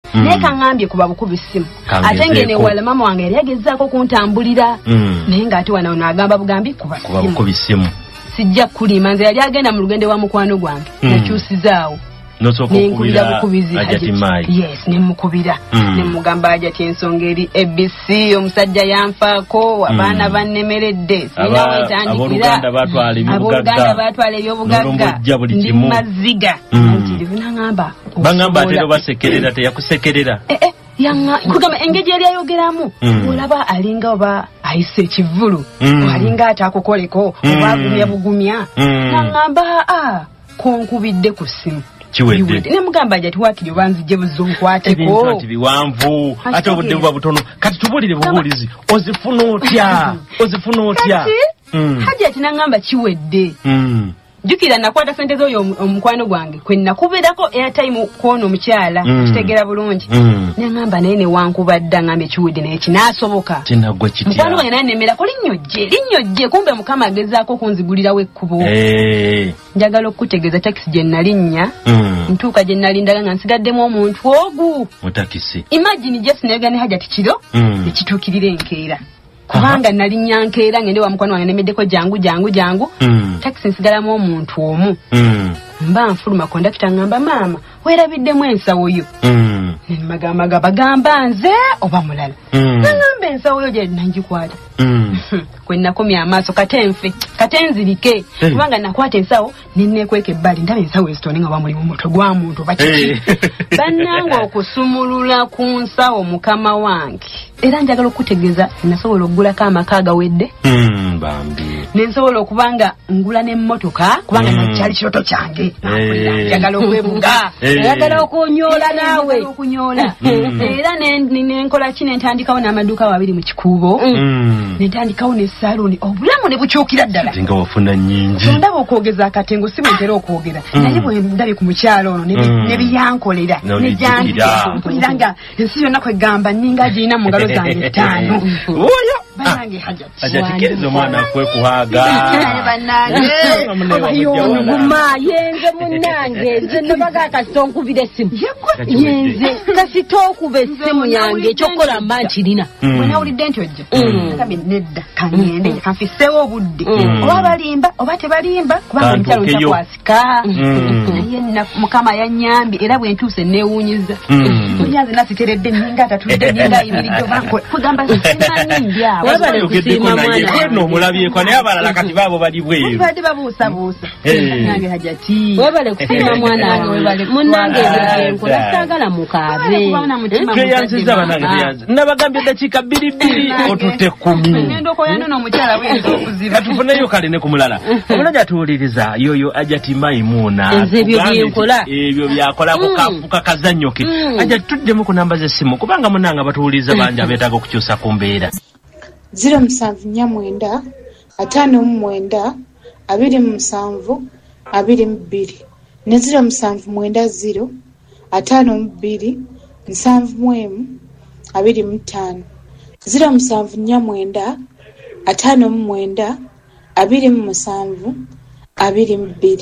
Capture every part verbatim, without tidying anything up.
mm. naye kangambye kuba bukubi simu ate ngene wala mama wange yali yagezaako kuntambulira mm. naye ng'ate wano n'agamba bugambi kuba kuba bukubi simu sijja kulima nze yali agenda mu lugendo wa mukwano gwange mm. nakyusizaawo n'okukubira Ajati Mai yes nemukubira mm. nemugamba Ajati ensonga eri A B C omusajja yanfaako abaana mm. bannemeredde sina wetandikira abooluganda batwala ebyobugagga batwala ebyobugagga ndi maziga nti binangamba bangamba atero basekerera teyakusekerera eh eh yanga kugamba engeri yali ayogeramu mm. olaba alinga oba ayise ekivulu mm. alinga atakukoleko mm. oba agumya bugumya mm. nangamba ah konkubidde ku simu chiwedde ne mugamba Ajati wakiri banzije buzonkwateko ebintu ati biwanvu ate obudde buba butono kati tubulire bubulizi ozifuna otya ozifuna otya mm. Ajati nangamba chiwedde mm. jukira nakwata sente zo omukwano gwange kwenna kuberako airtime kono omukyala mm. kitegera bulungi mm. nangamba naye ne wankubadda ngambe chiwedde naye kinasoboka tinagwa kitya mukwano gwange naye nemera ko linyojje linyojje kumbe mukama agezaako kunzigulirawo ekkubo eh njagala okutegeeza taxi gye nalinnya mm. ntuuka gye nalindaga nga nsigaddemu omuntu ogu mu taxi imagine just nega ne Ajati kiro mm. ekituukirira enkeera kubanga nalinnya nkeera ngende wa mukwano wange nemeddeko jangu jangu jangu mm. taxi nsigalamu omuntu omu mm. mba nfuluma kondakita ngamba maama weerabiddemu ensawo yo mm. nemagamaga bagamba nze oba mulala mm. nangamba ensawo yo gye nangikwata mm. kwe nakomya amaaso katenfe katenzirike hey. kubanga nakwata ensawo nennekweka ebbali ndaba ensawo ezitone nga bamuli mu mutwe gwa muntu bakiki hey. bannanga okusumulula ku nsawo mukama wange era njagala okutegeeza nasobola okugulako amaka agawedde mm, bambi nensobola okubanga ngula n'emmotoka kubanga mm. nakyali kiroto kyange hey. njagala okwebuga njagala hey. okunyoola naawe okunyoola mm. era nenkola ki nentandikawo n'amaduuka wabiri mu kikuubo mm. nentandikawo n'essaaluni obulamu ne bukyukira ddala nga wafuna nnyingi sondaba okwogeza akatengo si bwentera okwogera mm. naye bwe ndabye ku mukyalo ono ne biyankolera ne janjira nga ensi yonna kwegamba nninga girina mu ngalo zange ttaano oyo banange Ajati Ajati kiriza omwana kwe kuhaga banange abayo nguma yenze munange nze nabaga kasitonkubira essimu yenze kasitokube essimu yange ekyokukola mba nkirina bwe nawulidde nti ojja kambe nedda kangende kanfiseewo obudde oba balimba oba tebalimba kubanga omukyalo ntakwasika naye mukama yannyambye era bwe ntuuse neewuunyiza onyanze nasiteredde nninga atatulidde nninga ayimiridde kugamba simanyi ndyawo wabale kusiima mwana no mulabyeko naye abalala kati baabo bali bweru badi babuusabuusa nange Ajati wabale kusiima mwana wabale munange enkola saagala mukaabe tweyanziza banange tweyanziza nabagambye dakiika bbiri bbiri otutte kkumi ngendo koyano n'omukyala bwenza okuziba katufuneyo kale ne ku mulala omulala atuwuliriza yoyo Ajati Maimuna nze ebyo byenkola ebyo byakola kukafuka kazannyoke Ajati tuddemu ku namba z'essimu kubanga munanga batuwuliriza bangi abeetaaga okukyusa ku mbeera ziro musanvu nnya mwenda ataano mu mwenda abiri mu musanvu abiri mu bbiri ne ziro musanvu mwenda ziro ataano mu bbiri nsanvu mu emu abiri mu ttaano ziro musanvu nnya mwenda ataano mu mwenda abiri mu musanvu abiri mu bbiri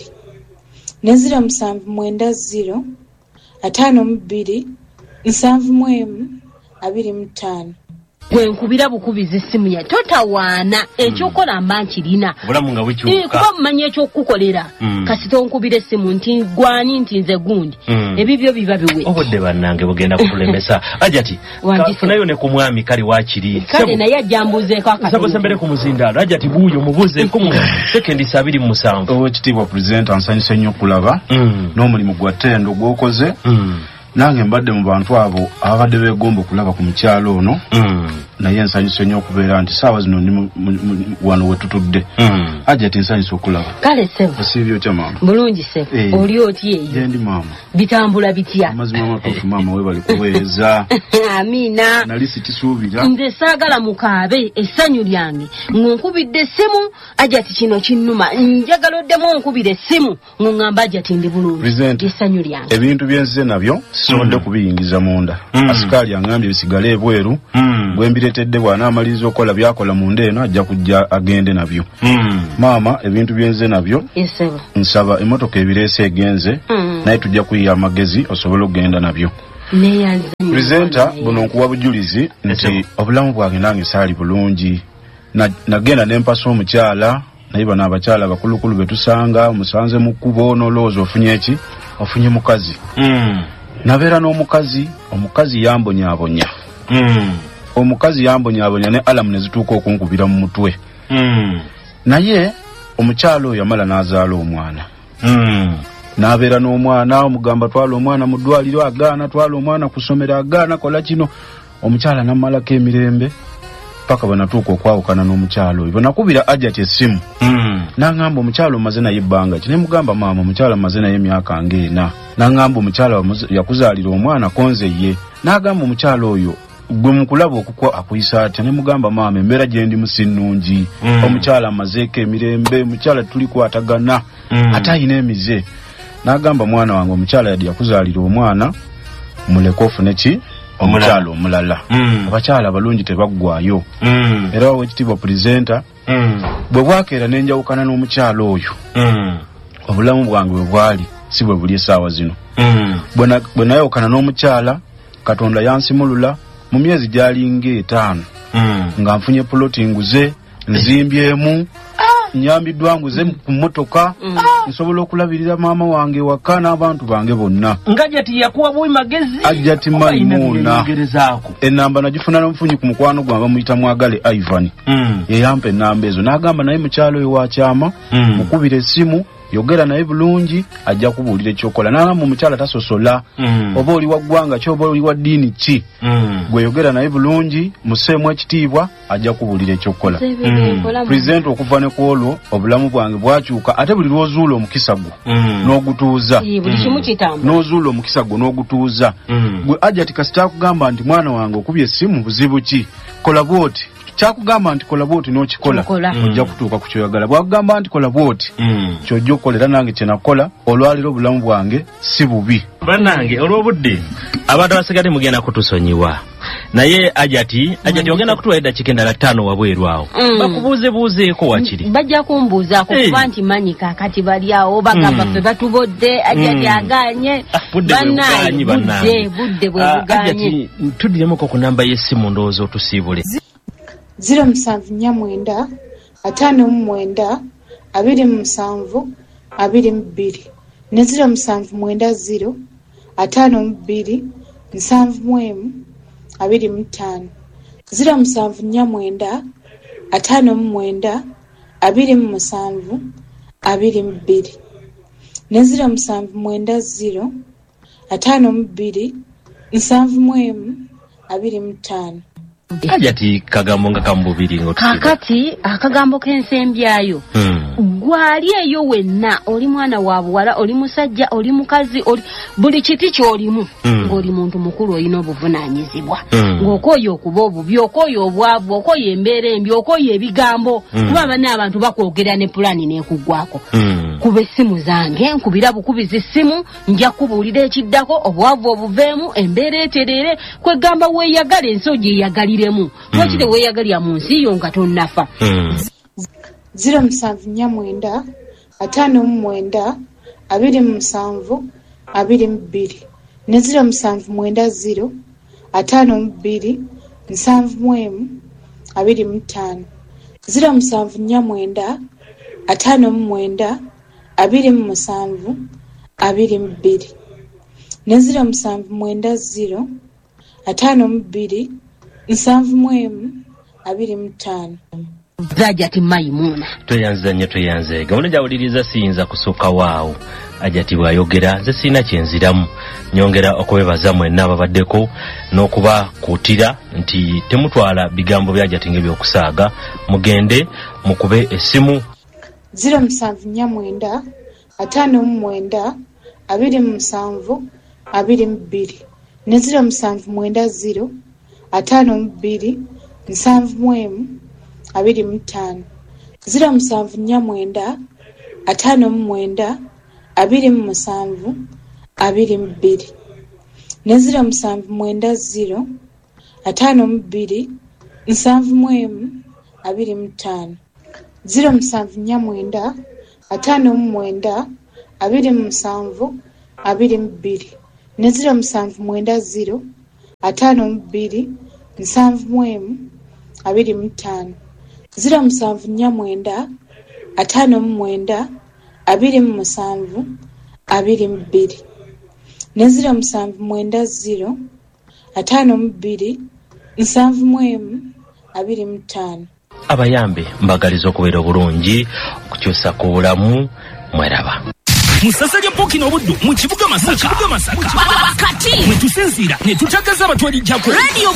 ne ziro musanvu mwenda ziro ataano mu bbiri nsanvu mu emu abiri mu ttaano gwe nkubira bukubiza essimu ya totawaana ekyokola mba nkirina obulamu nga bukyuka kuba mumanyi ekyokukolera kasita onkubira essimu nti gwani nti nze gundi ebibyo biba biwe obudde bannange bugenda kutulemesa Ajati kafunayo ne ku mwami kale wakiri kale naye ajambuzeeko akatono sembere ku muzindaalo Ajati buuyo mubuzeeko mu sekendi sabiri mu musanvu owekitiibwa pulezidenti ansanyusa nnyo okulaba n'omulimu gwa ttendo gw'okoze nange mbadde mu bantu abo abadde beegomba okulaba ku mukyalo ono naye nsanyusa nnyo okubeera nti saawa zino ndi wano wetutudde Ajati nsanyusa okulaba kale sebo osiibye otya maama bulungi sebo oli otya eyo gyendi maama bitambula bitya amazima amatuufu maama weebali kuweereza amiina nali sikisuubira nze saagala mukaabe essanyu lyange ng'onkubidde essimu Ajati kino kinnuma njagala oddemu onkubira essimu ng'oŋŋamba Ajati ndi bulungi essanyu lyange ebintu byenze nabyo sisobodde kubiyingiza munda asikaali aŋŋambye bisigale ebweru bwe mbireetedde bw'anaamaliriza okukola byakola munda eno ajja kujja agende nabyo maama ebintu byenze nabyo nsaba emmotoka ebireese egenze naye tujja kuyiya amagezi osobole okugenda nabyo Presenter buno nkuwa bujulizi nti obulamu bwange nange saali bulungi na nagenda nempasa omukyala naye bano abakyala bakulukulu betusanga musanze mu kkubo n'olowooza ofunye eki ofunye mukazi mm. nabeera n'omukazi omukazi yambonyaabonya mm. omukazi yambonyaabonya ne alamu ne zituuka okunkubira mu mutwe mm. naye omukyala oyo yamala n'azaala omwana mm. n'abeera n'omwana omugamba twala omwana mu ddwaliro agaana twala omwana ku ssomero agaana kola kino omukyala n'ammalako emirembe paka banatuuka okwawukana n'omukyala oyo banakubira ajati essimu mm. n'angamba omukyala omaze naye ebbanga ki ne mugamba maama omukyala amaze naye emyaka ng'ena n'angamba omukyala yakuzaalira omwana konze ye n'agamba omukyala oyo gwe mukulaba okukwa akuyisa atya ne mugamba maama embeera gye ndi musinnungi mm. omukyala amazeeko emirembe omukyala tuli kwatagana mm. ate ayina emize n'agamba mwana wange omukyala yadi yakuzaalira omwana muleke ofune ki omukyala omulala mm. abakyala balungi tebaggwayo mm. era wekitiibwa presenter mm. bwe bwakeera nenjawukana n'omukyala oyo mm. obulamu bwange bwe bwali si bwe buli essaawa zino mm. bwe nayawukana n'omukyala Katonda yansimulula mu myezi gyalinga etaano mm. nga nfunye puloti nguze nzimbyemu nyambiddwa nguze ku mmotoka mm. nsobola okulabirira maama wange waka n'abantu bange bonna ngajati yakuwa boyi magezi ajati Maimuna enamba nagifuna n'omufunyi ku mukwano gwange bamuyita Mwagale Ivan mm. yeyampa enamba ezo n'agamba naye mukyalo oyo wakyama mm. mukubira essimu yogera naye bulungi ajja kubuulira ekyokola n'agamba omukyala tasosola mm. oba oli wa ggwanga ki oba oli wa ddiini ki mm. gwe yogera naye bulungi museemu ekitiibwa ajja kubuulira ekyokola mm. presenter okuva ne ku olwo obulamu bwange bwakyuka ate buli lw'ozuula omukisa gwo mm. n'ogutuuza mm. n'ozuula omukisa gwo n'ogutuuza mm. gwe ajati kasita akugamba nti mwana wange okubye essimu buzibu ki kola bwoti kyakugamba nti kola bwoti n'okikola ojja kutuuka ku kyoyagala bwakugamba nti kola bwoti mm. kyojja okukolera nange kyenakola olwaliro obulamu bwange si bubi bannange olw'obudde abantu abasigadde mugenda kutusonyiwa naye ajati ajati ogenda kutuwa eddakiika endala ttaano wabweru awo mm. bakubuuzebuuzeeko wakiri bajja kumbuuzaako hey. kuba nti manyi kaakati bali awo bagamba ffe mm. batubodde ajati mm. aganye bannaye budde budde bwe buganye ajati tuddiremoko ku namba y'essimu ndowooza otusiibule ziro musanvu nnya mwenda ataano mu mwenda abiri mu musanvu abiri mu bbiri ne ziro musanvu mwenda ziro ataano mu bbiri nsanvu mu emu abiri mu ttaano ziro musanvu nnya mwenda ataano mu mwenda abiri mu musanvu abiri mu bbiri ne ziro musanvu mwenda ziro ataano mu bbiri nsanvu mu emu abiri mu ttaano ajati kagambo nga kambubiri ngo kakati akagambo k'ensembyayo hmm. gwali eyo wenna oli mwana wa buwala oli musajja oli mukazi oli buli kiti kyolimu hmm. ng'oli muntu mukulu olina obuvunaanyizibwa hmm. ng'okoye okuba obubi okoye obwavu okoye embeera embi okoye ebigambo hmm. kuba bana abantu bakwogera ne pulani n'ekuggwako hmm. kuba essimu zange nkubira bukubiza essimu nja kubuulira ekiddako obwavu obuveemu embeera eterere kwegamba weeyagala ensoji eyagali remu twakire mm. weyagalya mu nsi yo nga tonnafa mm. ziro musanvu nnya mwenda ataano mu mwenda abiri mu musanvu abiri mu bbiri ne ziro musanvu mwenda ziro ataano mu bbiri nsanvu mu emu abiri mu ttaano ziro musanvu nnya mwenda ataano mu mwenda abiri mu musanvu abiri mu bbiri ne ziro musanvu mwenda ziro ataano mu bbiri nsanvu mu emu abiri mu ttaano Ajati Maimuna tweyanza nnyo tweyanze gawona jawuliriza siyinza kusooka waawo ajati bw'ayogera nze sirina kyenziramu nyongera okubebaza mwenna ababaddeko n'okuba kuutira nti temutwala bigambo bya ajati ng'ebyokusaaga mugende mukube essimu ziro musanvu nnya mwenda ataano mu mwenda abiri mu musanvu abiri mu bbiri ne ziro musanvu mwenda ziro ataano mu bbiri nsanvu mu emu abiri mu ttaano ziro musanvu nnya mwenda ataano mu mwenda abiri mu musanvu abiri mu bbiri ne ziro musanvu mwenda ziro ataano mu bbiri nsanvu mu emu abiri mu ttaano ziro musanvu nnya mwenda ataano mu mwenda abiri mu musanvu abiri mu bbiri ne ziro musanvu mwenda ziro ataano mu bbiri nsanvu mu emu abiri mu ttaano ziro musanvu nnya mwenda ataano mu mwenda abiri mu musanvu abiri mu bbiri ne ziro musanvu mwenda ziro ataano mu bbiri nsanvu mu emu abiri mu ttaano. Abayambe mbagaliza okubeera obulungi okukyusa ku bulamu mweraba. Musasajja Poki n'obuddu mu kibuga Masaka. Kati mwe tusinziira ne tutagaza abatwalijjako. Radio